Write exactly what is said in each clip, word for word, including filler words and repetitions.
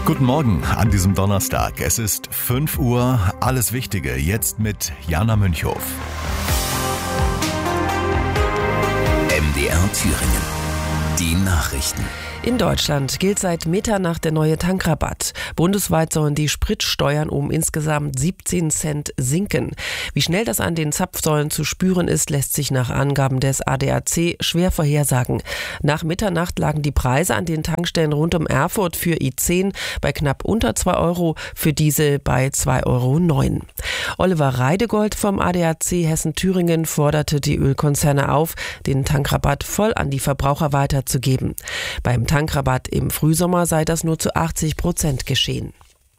Guten Morgen an diesem Donnerstag. Es ist fünf Uhr. Alles Wichtige jetzt mit Jana Münchhof. M D R Thüringen. Die Nachrichten. In Deutschland gilt seit Mitternacht der neue Tankrabatt. Bundesweit sollen die Spritsteuern um insgesamt siebzehn Cent sinken. Wie schnell das an den Zapfsäulen zu spüren ist, lässt sich nach Angaben des A D A C schwer vorhersagen. Nach Mitternacht lagen die Preise an den Tankstellen rund um Erfurt für I zehn bei knapp unter zwei Euro, für Diesel bei zwei Euro neun. Oliver Reidegold vom A D A C Hessen-Thüringen forderte die Ölkonzerne auf, den Tankrabatt voll an die Verbraucher weiterzugeben. Beim Tankrabatt im Frühsommer sei das nur zu achtzig Prozent geschehen.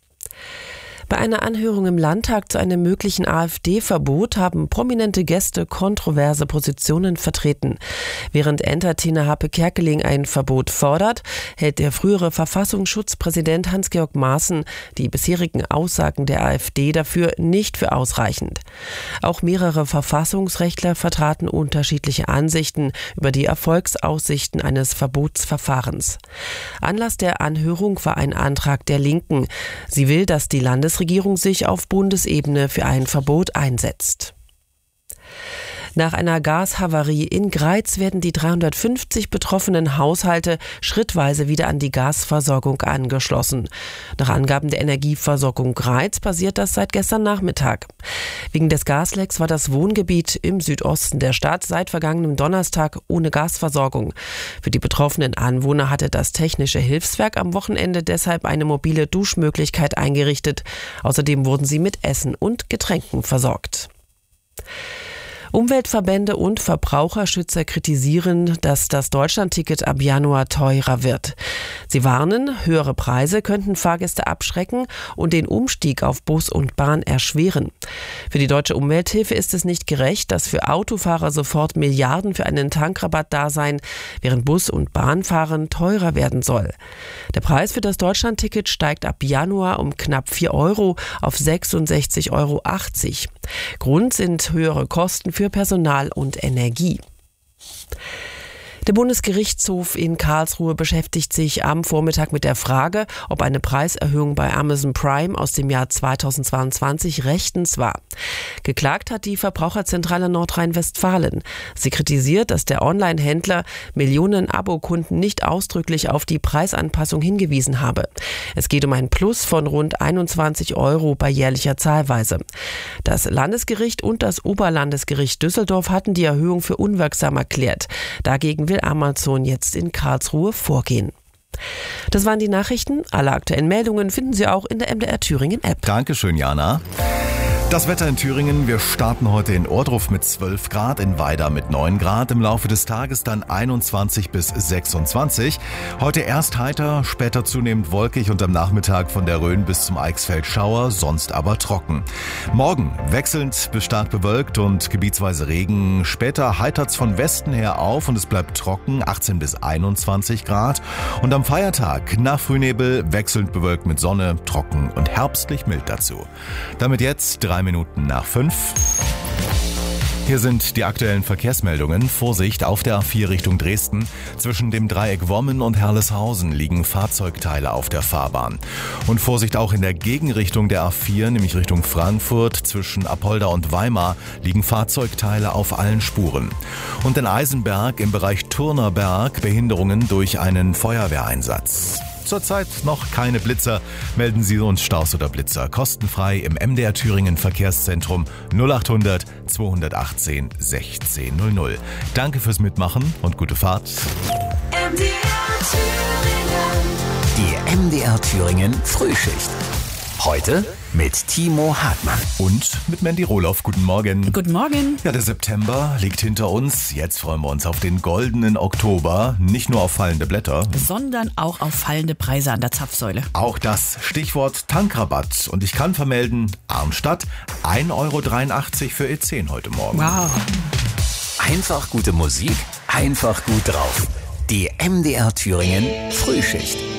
Bei einer Anhörung im Landtag zu einem möglichen AfD-Verbot haben prominente Gäste kontroverse Positionen vertreten. Während Entertainer Happe Kerkeling ein Verbot fordert, hält der frühere Verfassungsschutzpräsident Hans-Georg Maaßen die bisherigen Aussagen der AfD dafür nicht für ausreichend. Auch mehrere Verfassungsrechtler vertraten unterschiedliche Ansichten über die Erfolgsaussichten eines Verbotsverfahrens. Anlass der Anhörung war ein Antrag der Linken. Sie will, dass die Landesregierung Regierung sich auf Bundesebene für ein Verbot einsetzt. Nach einer Gashavarie in Greiz werden die dreihundertfünfzig betroffenen Haushalte schrittweise wieder an die Gasversorgung angeschlossen. Nach Angaben der Energieversorgung Greiz passiert das seit gestern Nachmittag. Wegen des Gaslecks war das Wohngebiet im Südosten der Stadt seit vergangenem Donnerstag ohne Gasversorgung. Für die betroffenen Anwohner hatte das Technische Hilfswerk am Wochenende deshalb eine mobile Duschmöglichkeit eingerichtet. Außerdem wurden sie mit Essen und Getränken versorgt. Umweltverbände und Verbraucherschützer kritisieren, dass das Deutschlandticket ab Januar teurer wird. Sie warnen, höhere Preise könnten Fahrgäste abschrecken und den Umstieg auf Bus und Bahn erschweren. Für die Deutsche Umwelthilfe ist es nicht gerecht, dass für Autofahrer sofort Milliarden für einen Tankrabatt da seien, während Bus- und Bahnfahren teurer werden soll. Der Preis für das Deutschlandticket steigt ab Januar um knapp vier Euro auf sechsundsechzig Euro achtzig. Grund sind höhere Kosten für für Personal und Energie. Der Bundesgerichtshof in Karlsruhe beschäftigt sich am Vormittag mit der Frage, ob eine Preiserhöhung bei Amazon Prime aus dem Jahr zweitausendzweiundzwanzig rechtens war. Geklagt hat die Verbraucherzentrale Nordrhein-Westfalen. Sie kritisiert, dass der Online-Händler Millionen Abokunden nicht ausdrücklich auf die Preisanpassung hingewiesen habe. Es geht um ein Plus von rund einundzwanzig Euro bei jährlicher Zahlweise. Das Landesgericht und das Oberlandesgericht Düsseldorf hatten die Erhöhung für unwirksam erklärt. Dagegen will Amazon jetzt in Karlsruhe vorgehen. Das waren die Nachrichten. Alle aktuellen Meldungen finden Sie auch in der M D R Thüringen App. Dankeschön, Jana. Das Wetter in Thüringen, wir starten heute in Ohrdruf mit zwölf Grad, in Weida mit neun Grad, im Laufe des Tages dann einundzwanzig bis sechsundzwanzig. Heute erst heiter, später zunehmend wolkig und am Nachmittag von der Rhön bis zum Eichsfeld Schauer, sonst aber trocken. Morgen wechselnd bis stark bewölkt und gebietsweise Regen, später heitert's von Westen her auf und es bleibt trocken, achtzehn bis einundzwanzig Grad. Und am Feiertag nach Frühnebel wechselnd bewölkt mit Sonne, trocken und herbstlich mild dazu. Damit jetzt drei Minuten nach fünf. Hier sind die aktuellen Verkehrsmeldungen. Vorsicht auf der A vier Richtung Dresden. Zwischen dem Dreieck Wommen und Herleshausen liegen Fahrzeugteile auf der Fahrbahn. Und Vorsicht auch in der Gegenrichtung der A vier, nämlich Richtung Frankfurt. Zwischen Apolda und Weimar liegen Fahrzeugteile auf allen Spuren. Und in Eisenberg im Bereich Turnerberg Behinderungen durch einen Feuerwehreinsatz. Zurzeit noch keine Blitzer. Melden Sie uns Staus oder Blitzer kostenfrei im M D R Thüringen Verkehrszentrum null achthundert zweihundertachtzehn sechzehn null null. Danke fürs Mitmachen und gute Fahrt. M D R Thüringen. Die M D R Thüringen Frühschicht. Heute mit Timo Hartmann. Und mit Mandy Rohloff. Guten Morgen. Guten Morgen. Ja, der September liegt hinter uns. Jetzt freuen wir uns auf den goldenen Oktober. Nicht nur auf fallende Blätter, sondern auch auf fallende Preise an der Zapfsäule. Auch das Stichwort Tankrabatt. Und ich kann vermelden, Arnstadt, ein Euro dreiundachtzig für E zehn heute Morgen. Wow. Einfach gute Musik, einfach gut drauf. Die M D R Thüringen Frühschicht.